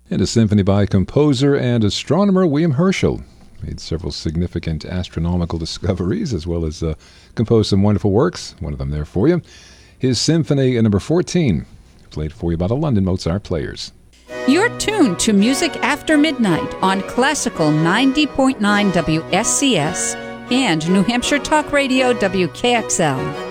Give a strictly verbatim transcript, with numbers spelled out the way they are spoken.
And a symphony by composer and astronomer William Herschel. Made several significant astronomical discoveries, as well as uh, composed some wonderful works. One of them there for you. His Symphony at number fourteen, played for you by the London Mozart Players. You're tuned to Music After Midnight on Classical ninety point nine W S C S and New Hampshire Talk Radio W K X L.